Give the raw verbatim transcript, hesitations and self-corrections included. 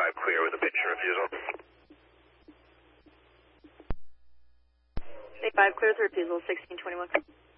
five clear with a pitch refusal. Bay five clear with refusal, sixteen twenty-one.